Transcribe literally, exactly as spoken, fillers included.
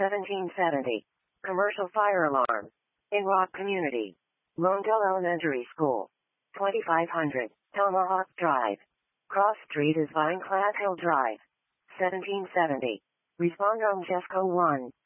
seventeen seventy. Commercial fire alarm. In Rock Community. Longdale Elementary School. twenty-five hundred. Tomahawk Drive. Cross Street is Vineclad Hill Drive. seventeen seventy. Respond on Jesco one.